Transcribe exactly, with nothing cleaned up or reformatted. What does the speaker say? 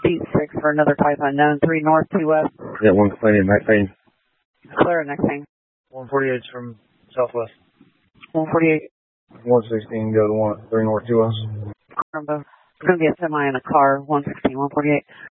beat six for another type unknown. three north, two west. Yeah, one twenty, next thing. Clear, next thing. one forty-eight from southwest. one forty-eight. one sixteen, go to one, three north, two west. It's going to be a semi in a car, one sixteen, one forty-eight.